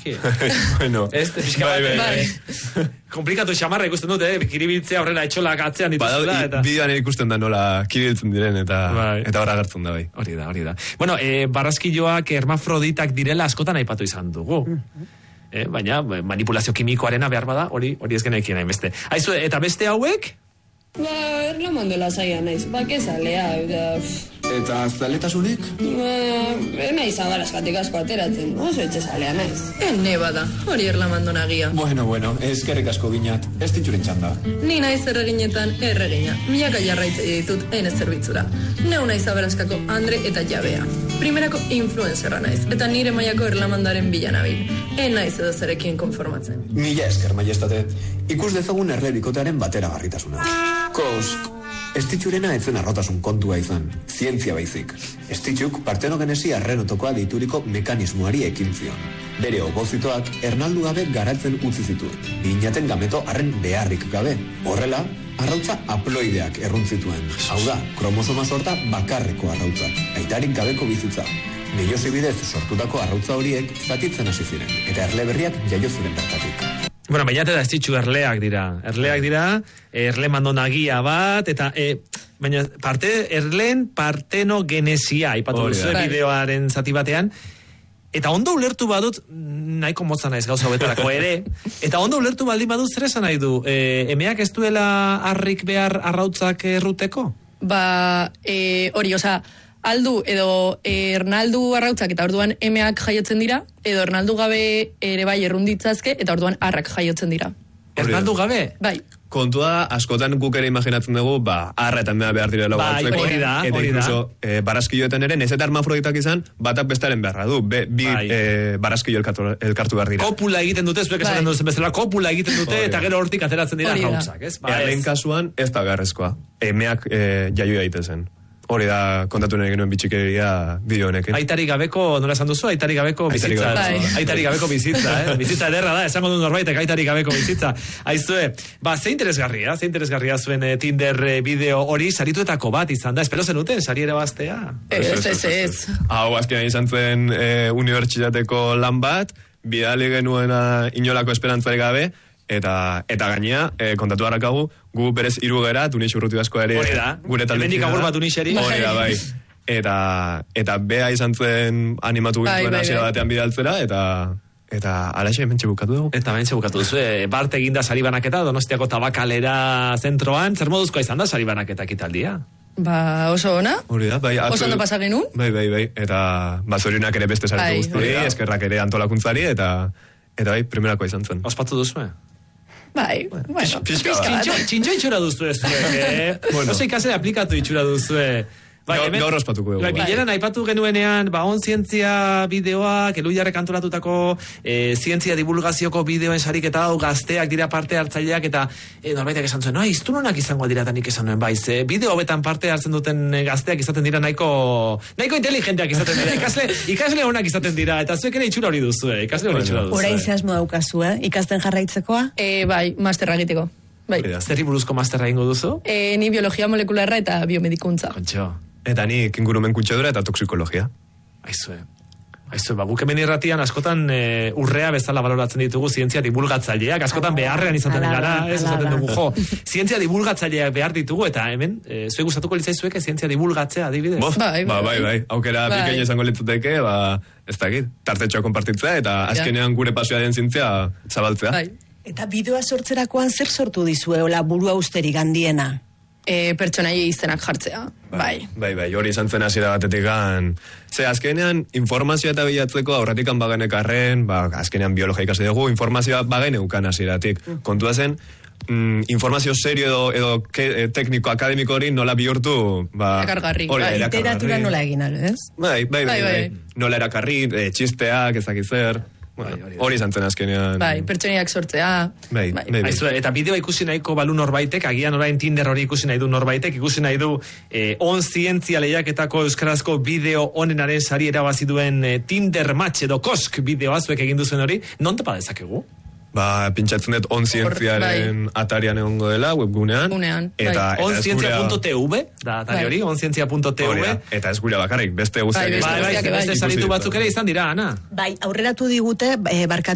Eski. Bueno, komplikatu xamarra ikusten dute, kiribiltzea horrela etxolak atzean dituzula. Bideoan ikusten da nola kiribiltzen diren, eta horra agertzen da, bai. Hori da. Bueno, barraskiloak hermafroditak direla askotan aipatu izan dugu. Baina manipulazio kimikoarena behar bada, hori ez genaikien hain beste. Aizu, eta beste hauek? Erlamandola zaila naiz, bakezalea, Eta zaletasunik? Naiz abaraskatik asko ateratzen, oso etxezalea naiz. Ene bada, hori erlamandona gia. Bueno, eskerrik asko binat, ez ditxuren txanda. Ni naiz erreginetan erregina, milaka jarraitze ditut ene zerbitzura. Neu naiz abaraskako Andre eta Jabea. Primerako influenzerra naiz, eta nire mailako erlamandaren bilanabil. Naiz edo zerekin konformatzen. Mila esker, majestate, ikus dezagun errebikotearen batera garritasuna. Kosk. Estitxurena etzen arrotasun kontua izan, zientzia baizik. Estitxuk partenogenesi arrenotokoa deituriko mekanismoari ekin zion. Bere obozitoak ernaldu gabe garatzen utzi zituen. Binaten gameto arren beharrik gabe. Horrela, arrautza haploideak erruntzituen. Hau da, kromosoma sorta bakarreko arrautzak. Aitarik gabeko bizitza. Meiosi bidez sortutako arrautza horiek zatitzen hasi ziren, eta erle berriak jaio ziren bertatik. Bueno, bainat eta estitxu erleak dira. Erle mandonagia bat, eta baina erleen partenogenesia ipatu duzu bideoaren zati batean, eta ondo ulertu badut, nahiko motza naiz gauza betarako ere, eta ondo ulertu baldin badut zer esan nahi du, emeak ez duela harrik behar arrautzak erruteko? Hori, aldu edo ernaldu arrautzak eta orduan emeak jaiotzen dira, edo ernaldu gabe ere bai errunditzazke eta orduan arrak jaiotzen dira. Ernaldu gabe? Bai. Kontua, askotan guk ere imaginatzen dugu, arra eta emea behar direla gautzeko. Hori da. Eta incluso, baraskilloetan ere, ez eta hermafroditak izan, batak bestaren beharra du. Bi baraskillo elkartu behar dira. Kopula egiten dute, zuek esaten duzen bezala, kopula egiten dute, eta gero hortik ateratzen dira arrautzak, ez? Erleen kasuan, ez da beharrezkoa. Emeak jaio daitezen. Hori da, kontatu nahi genuen bitxikeria bideo honekin. Aitarik gabeko, nola esan duzu? Aitarik gabeko bizitza. Aitarik gabeko bizitza, Bizitza ederra da, esango du norbaitek aitarik gabeko bizitza. Aizue, ze interesgarria zuen Tinder bideo hori sarituetako bat izan da. Espero zenuten, sari ere baztea? Ez. Hau, azkenean izan zen unibertsitateko lan bat, bidali genuena inolako esperantzarik gabe, eta gainea, kontatu harrakagu, gu berez irugera, Tunix urruti asko ere, gure talde. Hemendik agur bat Tunixeri. Hori da, bai. Eta bea izan zen animatu gintuen hasiera batean bidaltzera, eta alaxe hementxe bukatu dugu. Eta hementxe bukatu duzu, Bart eginda sari banaketa, Donostiako Tabakalera zentroan, zer moduzkoa izan da sari banaketa ekitaldia? Oso ona. Hori da, bai. Oso ondo pasa genuen. Bai. Eta zorionak ere beste saritu guzturi, eskerrak ere antolakuntzari, eta bai, primerakoa izan zen. Ospatu duzu, Bai, bueno. Txintxo itxura duzu ez zuek, Oso ikasle aplikatu itxura duzu, Gaur ospatuko dugu. Bileran aipatu genuenean, on zientzia bideoak, Eluiarrek antolatutako zientzia divulgazioko bideoen sariketa hau, gazteak dira parte hartzaileak, eta norbaitek esan zuen, iztunonak izango dira, eta nik esan nuen, bideo hobetan parte hartzen duten gazteak izaten dira nahiko inteligenteak izaten dira, ikasle honak izaten dira, eta zuek ere itxura hori duzu, Orain zehazmo daukazu, ikasten jarraitzekoa? Bai, masterra egiteko. Zerri buruzko masterra ingo duzu? Ni biologia molekularra eta biomedikuntza. Kontxo. Eta ni ingurumen kutsadura eta toksikologia. Aizue, guk hemen irratian askotan urrea bezala baloratzen ditugu zientzia divulgatzaileak, askotan beharrean izaten gara, ez esaten dugu, zientzia divulgatzaileak behar ditugu, eta hemen, zuek gustatuko litzaizuek zientzia divulgatzea, adibidez? Bai. Aukera bikaina izango litzateke, ez dakit, tartetxoa konpartitzea, eta azkenean gure pasioa den zientzia zabaltzea. Eta bideoa sortzerakoan zer sortu dizue, burua usterik handiena? Pertsonaia izenak jartzea, bai. Bai, hori izan zen hasiera batetik azkenean informazioa eta bilatzeko aurretikan baganek arren, azkenean biologia ikasi dugu, informazioa bagene ukan hasieratik. Kontua zen, informazio serio edo tekniko akademiko hori nola bihurtu, erakargarri. Literatura nola egin, ez? Bai. Nola erakarri, txisteak, ezakit zer. Hori izan zen azkenean. Bai, pertsoniak sortzea. Bai. Eta bideoa ikusi nahiko balu norbaitek, agian orain Tinder hori ikusi nahi du norbaitek, ikusi nahi du on zientzia lehiaketako euskarazko bideo onenaren sari erabazi duen Tinder match edo kosk bideoa zuek egin duzuen hori, non topa dezakegu? Pintsatzen dut on zientziaren atarian egongo dela, webgunean. Eta onzientzia.tv, da atari hori, onzientzia.tv. Eta ez gure bakarrik, beste guztiak. Beste saritu batzuk ere izan dira, Ana. Bai, aurreratu digute, barkatu